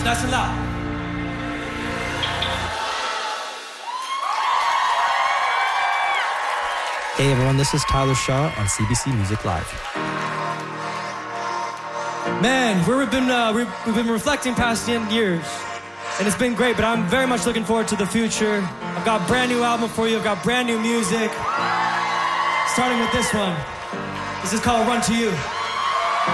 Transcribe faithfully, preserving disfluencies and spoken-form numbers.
Nice and loud. Hey everyone, this is Tyler Shaw on C B C Music Live. Man, we've been uh, we've, we've been reflecting past the years, and it's been great. But I'm very much looking forward to the future. I've got a brand new album for you. I've got brand new music. Starting with this one. This is called "Run to You."